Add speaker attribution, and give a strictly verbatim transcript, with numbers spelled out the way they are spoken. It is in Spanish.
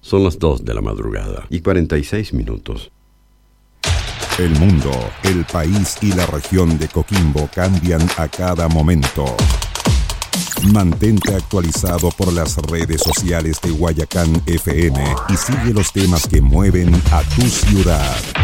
Speaker 1: Son las dos de la madrugada y cuarenta y seis minutos.
Speaker 2: El mundo, el país y la región de Coquimbo cambian a cada momento. Mantente actualizado por las redes sociales de Guayacán F M y sigue los temas que mueven a tu ciudad.